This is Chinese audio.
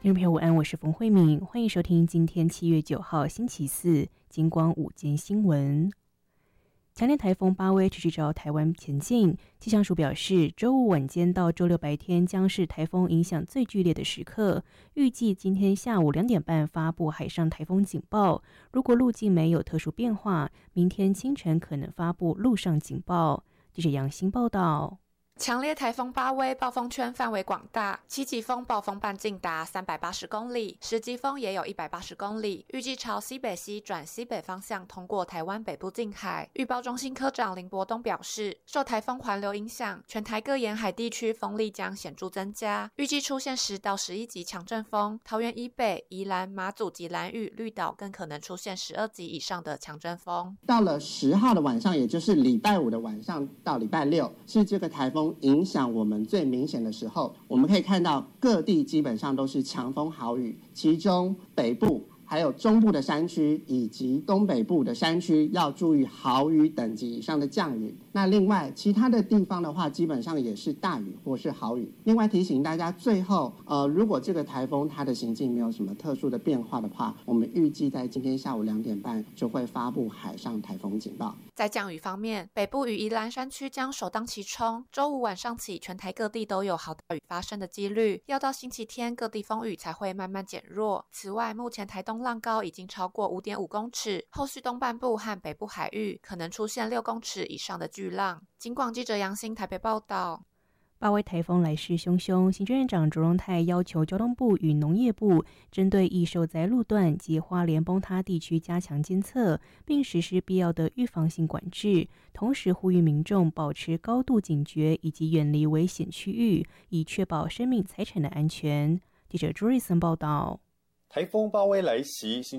听众朋友午安，我是冯慧敏，欢迎收听今天7月9号星期四金光午间新闻。强烈台风巴威持续朝台湾前进，气象署表示，周五晚间到周六白天将是台风影响最剧烈的时刻，预计今天下午2点半发布海上台风警报，如果路径没有特殊变化，明天清晨可能发布陆上警报。记者杨欣报道。 强烈台风巴威暴风圈范围广大，7级风暴风半径达380公里，10级风也有180公里，预计朝西北西转西北方向通过台湾北部近海。预报中心科长林伯东表示，受台风环流影响，全台各沿海地区风力将显著增加，预计出现10到11级强阵风，桃园以北、宜兰、马祖及兰屿、绿岛更可能出现12级以上的强阵风。 到了10号的晚上，也就是礼拜5的晚上到礼拜6，是这个台风影响我们最明显的时候，我们可以看到各地基本上都是强风豪雨，其中北部还有中部的山区以及东北部的山区要注意豪雨等级以上的降雨。那另外其他的地方的话，基本上也是大雨或是豪雨。另外提醒大家，最后如果这个台风它的行径没有什么特殊的变化的话，我们预计在今天下午2点半就会发布海上台风警报。 在降雨方面，北部与宜兰山区将首当其冲，周五晚上起全台各地都有豪大雨发生的几率，要到星期天各地风雨才会慢慢减弱。此外，目前台东浪高已经超过5.5公尺，后续东半部和北部海域可能出现6公尺以上的巨浪。警广记者杨欣台北报道。 巴威台风来势汹汹，行政院长卓荣泰要求交通部与农业部针对易受灾路段及花莲崩塌地区加强监测，并实施必要的预防性管制，同时呼吁民众保持高度警觉以及远离危险区域，以确保生命财产的安全。记者朱瑞森报道。 台风巴威来袭，行